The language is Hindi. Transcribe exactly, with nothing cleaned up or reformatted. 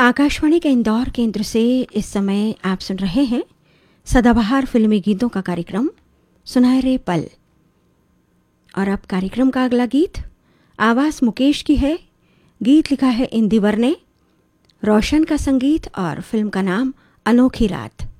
आकाशवाणी के इंदौर केंद्र से इस समय आप सुन रहे हैं सदाबहार फिल्मी गीतों का कार्यक्रम सुनहरे पल। और अब कार्यक्रम का अगला गीत आवाज़ मुकेश की है, गीत लिखा है इंदिवर ने, रोशन का संगीत और फिल्म का नाम अनोखी रात।